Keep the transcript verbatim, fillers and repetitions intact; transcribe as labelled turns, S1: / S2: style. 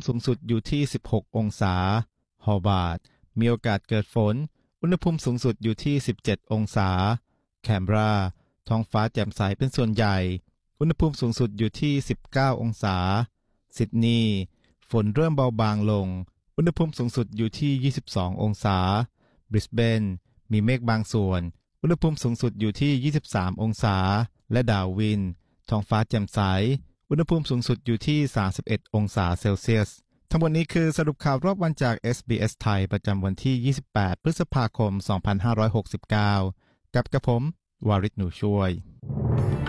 S1: สูงสุดอยู่ที่สิบหกองศาฮอบาร์ตมีโอกาสเกิดฝนอุณหภูมิสูงสุดอยู่ที่สิบเจ็ดองศาแคนเบราท้องฟ้าแจ่มใสเป็นส่วนใหญ่อุณหภูมิสูงสุดอยู่ที่สิบเก้าองศาซิดนีย์ฝนเริ่มเบาบางลงอุณหภูมิสูงสุดอยู่ที่ยี่สิบสององศาบริสเบนมีเมฆบางส่วนอุณหภูมิสูงสุดอยู่ที่ยี่สิบสามองศาและดาร์วินท้องฟ้าแจ่มใสอุณหภูมิสูงสุดอยู่ที่สามสิบเอ็ดองศาเซลเซียสทั้งหมดนี้คือสรุปข่าวรอบวันจาก เอส บี เอส ไทยประจำวันที่ยี่สิบแปดพฤษภาคมสองพันห้าร้อยหกสิบเก้ากับกระผมวาริศหนูช่วย